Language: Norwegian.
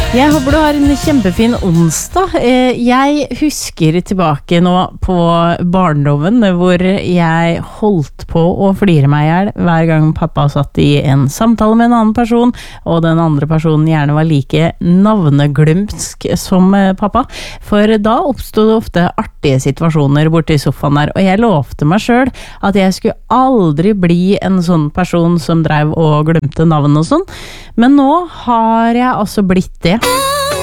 Jeg håper du har en kjempefin onsdag. Jeg husker tilbake nå på barndommen hvor jeg holdt på å flire meg ihjel hver gang pappa satt i en samtale med en annen person, og den andre personen gjerne var like navneglømsk som pappa. For da oppstod det ofte artige situasjoner borte i sofaen der, og jeg lovte meg selv at jeg skulle aldri bli en sånn person som drev og glemte navn og sånn. Men nå har jeg altså blitt det.